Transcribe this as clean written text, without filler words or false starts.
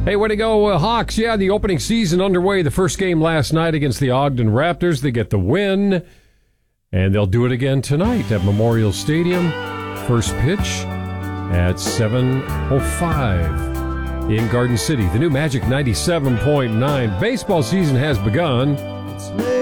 Hey, way to go, Hawks. Yeah, the opening season underway. The first game last night against the Ogden Raptors. They get the win, and they'll do it again tonight at Memorial Stadium. First pitch at 7:05 in Garden City. The new Magic 97.9. Baseball season has begun.